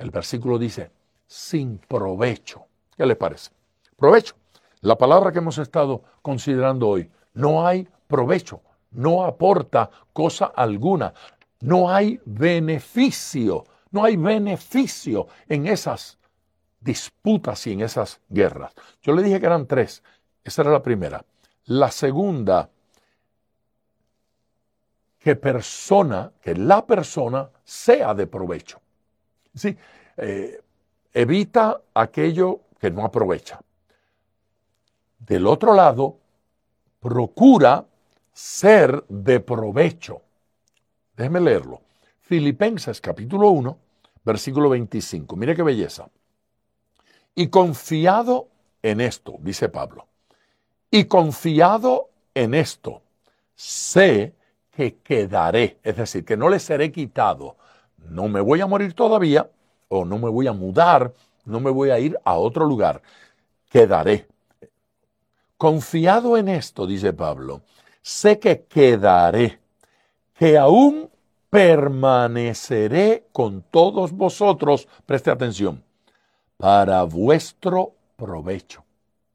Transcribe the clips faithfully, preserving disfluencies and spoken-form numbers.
El versículo dice, sin provecho. ¿Qué les parece? Provecho. La palabra que hemos estado considerando hoy. No hay provecho. No aporta cosa alguna. No hay beneficio. No hay beneficio en esas disputas y en esas guerras. Yo le dije que eran tres. Esa era la primera. La segunda, que persona, que la persona sea de provecho. ¿Sí? Eh, evita aquello que no aprovecha. Del otro lado, procura ser de provecho. Déjeme leerlo. Filipenses capítulo uno, versículo veinticinco. Mire qué belleza. Y confiado en esto, dice Pablo, y confiado en esto, sé que quedaré, es decir, que no le seré quitado. No me voy a morir todavía, o no me voy a mudar, no me voy a ir a otro lugar. Quedaré. Confiado en esto, dice Pablo, sé que quedaré, que aún permaneceré con todos vosotros, preste atención, para vuestro provecho.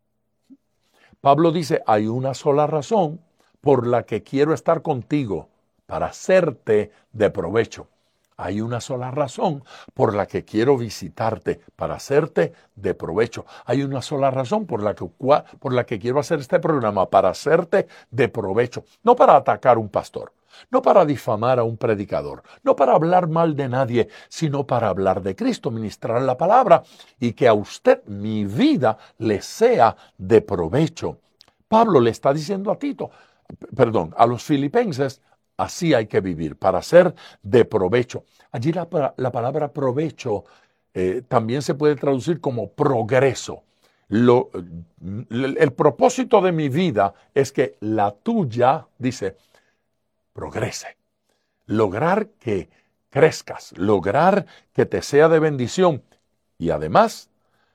Pablo dice, hay una sola razón por la que quiero estar contigo, para hacerte de provecho. Hay una sola razón por la que quiero visitarte, para hacerte de provecho. Hay una sola razón por la que, por la que quiero hacer este programa, para hacerte de provecho. No para atacar a un pastor, no para difamar a un predicador, no para hablar mal de nadie, sino para hablar de Cristo, ministrar la palabra y que a usted mi vida le sea de provecho. Pablo le está diciendo a Tito, perdón, a los filipenses, así hay que vivir, para ser de provecho. Allí la, la palabra provecho eh, también se puede traducir como progreso. Lo, el, el propósito de mi vida es que la tuya, dice, progrese. Lograr que crezcas, lograr que te sea de bendición y además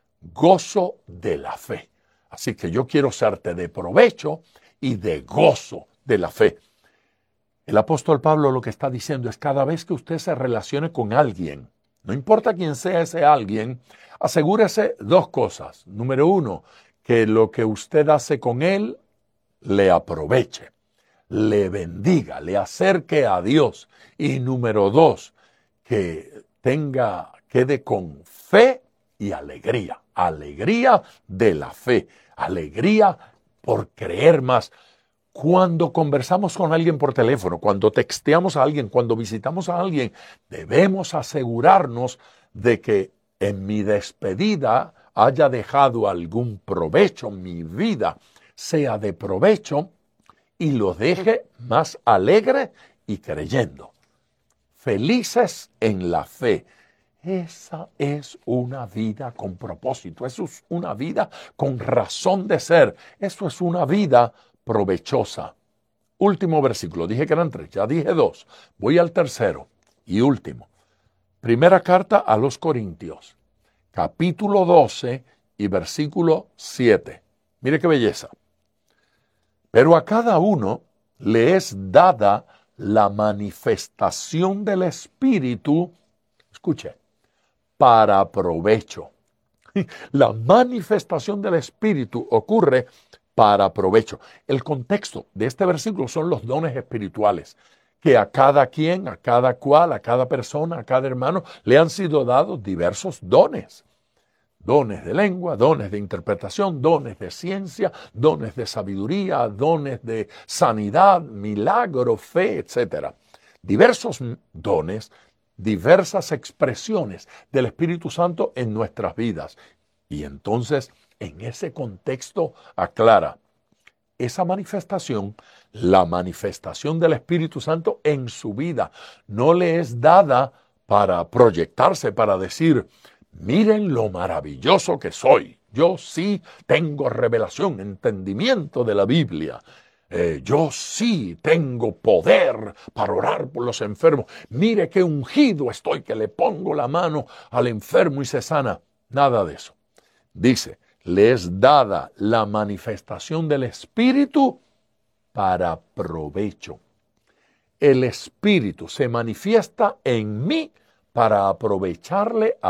gozo de la fe. Así que yo quiero serte de provecho y de gozo de la fe. El apóstol Pablo lo que está diciendo es cada vez que usted se relacione con alguien, no importa quién sea ese alguien, asegúrese dos cosas. Número uno, que lo que usted hace con él le aproveche, le bendiga, le acerque a Dios. Y número dos, que tenga, quede con fe y alegría. Alegría de la fe, alegría por creer más. Cuando conversamos con alguien por teléfono, cuando texteamos a alguien, cuando visitamos a alguien, debemos asegurarnos de que en mi despedida haya dejado algún provecho, mi vida sea de provecho y lo deje más alegre y creyendo. Felices en la fe. Esa es una vida con propósito, eso es una vida con razón de ser, eso es una vida provechosa. Último versículo, dije que eran tres, ya dije dos, voy al tercero y último. Primera carta a los Corintios, capítulo doce y versículo siete. Mire qué belleza. Pero a cada uno le es dada la manifestación del Espíritu, escuche, para provecho. La manifestación del Espíritu ocurre para provecho. El contexto de este versículo son los dones espirituales, que a cada quien, a cada cual, a cada persona, a cada hermano, le han sido dados diversos dones. Dones de lengua, dones de interpretación, dones de ciencia, dones de sabiduría, dones de sanidad, milagro, fe, etcétera. Diversos dones, diversas expresiones del Espíritu Santo en nuestras vidas. Y entonces, en ese contexto, aclara, esa manifestación, la manifestación del Espíritu Santo en su vida, no le es dada para proyectarse, para decir, miren lo maravilloso que soy. Yo sí tengo revelación, entendimiento de la Biblia. Eh, yo sí tengo poder para orar por los enfermos. Mire qué ungido estoy, que le pongo la mano al enfermo y se sana. Nada de eso. Dice, le es dada la manifestación del Espíritu para provecho. El Espíritu se manifiesta en mí para aprovecharle a